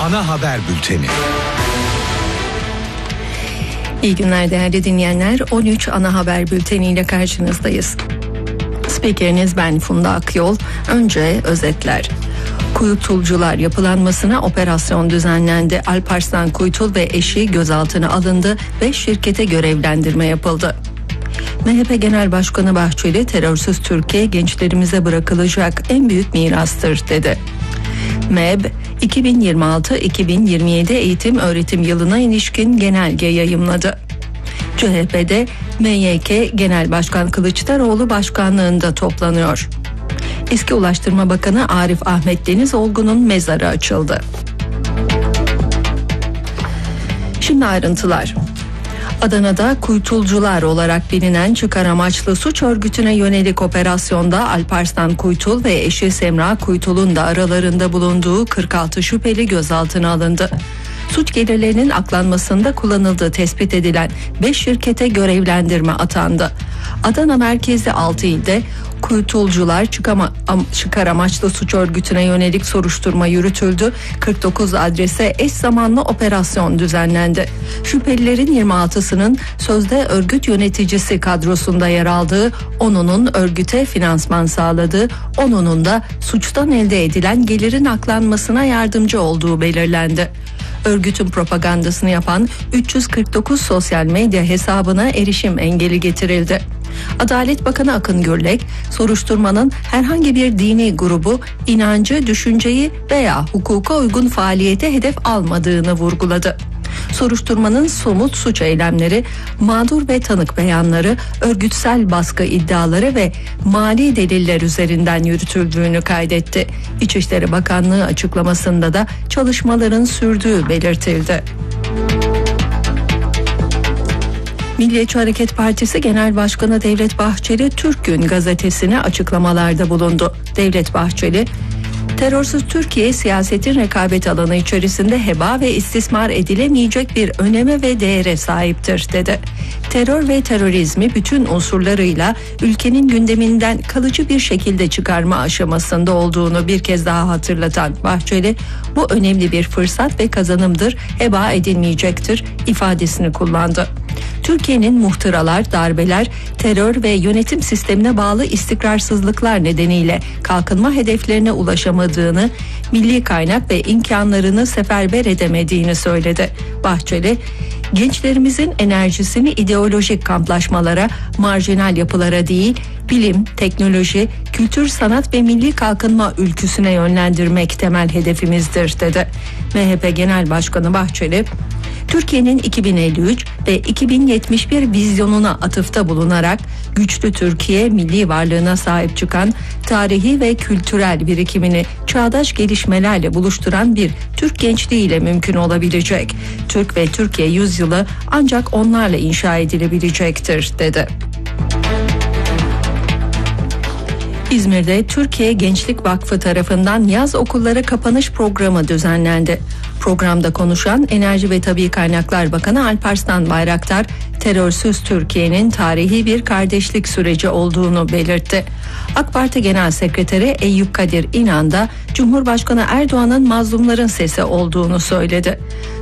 Ana haber bülteni. İyi günler değerli dinleyenler. 13 ana haber bülteniyle karşınızdayız. Spikeriniz ben Funda Akyol. Önce özetler. Kuyutulcular yapılanmasına operasyon düzenlendi. Alparslan Kuytul ve eşi gözaltına alındı ve şirkete görevlendirme yapıldı. MHP Genel Başkanı Bahçeli, terörsüz Türkiye gençlerimize bırakılacak en büyük mirastır dedi. MEB 2026-2027 eğitim öğretim yılına ilişkin genelge yayımladı. CHP'de MYK Genel Başkan Kılıçdaroğlu başkanlığında toplanıyor. Eski Ulaştırma Bakanı Arif Ahmet Deniz Olgun'un mezarı açıldı. Şimdi ayrıntılar. Adana'da Kuytulcular olarak bilinen çıkar amaçlı suç örgütüne yönelik operasyonda Alparslan Kuytul ve eşi Semra Kuytul'un da aralarında bulunduğu 46 şüpheli gözaltına alındı. Suç gelirlerinin aklanmasında kullanıldığı tespit edilen 5 şirkete görevlendirme atandı. Adana merkezli 6 ilde Kuytulcular çıkar amaçlı suç örgütüne yönelik soruşturma yürütüldü. 49 adrese eş zamanlı operasyon düzenlendi. Şüphelilerin 26'sının sözde örgüt yöneticisi kadrosunda yer aldığı, 10'unun örgüte finansman sağladığı, 10'unun da suçtan elde edilen gelirin aklanmasına yardımcı olduğu belirlendi. Örgütün propagandasını yapan 349 sosyal medya hesabına erişim engeli getirildi. Adalet Bakanı Akın Gürlek, soruşturmanın herhangi bir dini grubu, inancı, düşünceyi veya hukuka uygun faaliyete hedef almadığını vurguladı. Soruşturmanın somut suç eylemleri, mağdur ve tanık beyanları, örgütsel baskı iddiaları ve mali deliller üzerinden yürütüldüğünü kaydetti. İçişleri Bakanlığı açıklamasında da çalışmaların sürdüğü belirtildi. Milliyetçi Hareket Partisi Genel Başkanı Devlet Bahçeli, Türk Gün gazetesine açıklamalarda bulundu. Devlet Bahçeli, terörsüz Türkiye siyasetin rekabet alanı içerisinde heba ve istismar edilemeyecek bir öneme ve değere sahiptir dedi. Terör ve terörizmi bütün unsurlarıyla ülkenin gündeminden kalıcı bir şekilde çıkarma aşamasında olduğunu bir kez daha hatırlatan Bahçeli, bu önemli bir fırsat ve kazanımdır, heba edilmeyecektir ifadesini kullandı. Türkiye'nin muhtıralar, darbeler, terör ve yönetim sistemine bağlı istikrarsızlıklar nedeniyle kalkınma hedeflerine ulaşamadığını, milli kaynak ve imkanlarını seferber edemediğini söyledi. Bahçeli, gençlerimizin enerjisini ideolojik kamplaşmalara, marjinal yapılara değil, bilim, teknoloji, kültür, sanat ve milli kalkınma ülküsüne yönlendirmek temel hedefimizdir dedi. MHP Genel Başkanı Bahçeli, Türkiye'nin 2053 ve 2071 vizyonuna atıfta bulunarak güçlü Türkiye, milli varlığına sahip çıkan, tarihi ve kültürel birikimini çağdaş gelişmelerle buluşturan bir Türk gençliğiyle mümkün olabilecek. Türk ve Türkiye yüzyılı ancak onlarla inşa edilebilecektir dedi. İzmir'de Türkiye Gençlik Vakfı tarafından yaz okulları kapanış programı düzenlendi. Programda konuşan Enerji ve Tabii Kaynaklar Bakanı Alparslan Bayraktar, terörsüz Türkiye'nin tarihi bir kardeşlik süreci olduğunu belirtti. AK Parti Genel Sekreteri Eyüp Kadir İnan da Cumhurbaşkanı Erdoğan'ın mazlumların sesi olduğunu söyledi.